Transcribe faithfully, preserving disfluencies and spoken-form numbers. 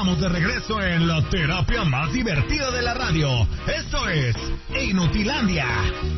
estamos de regreso en la terapia más divertida de la radio. Esto es Inutilandia.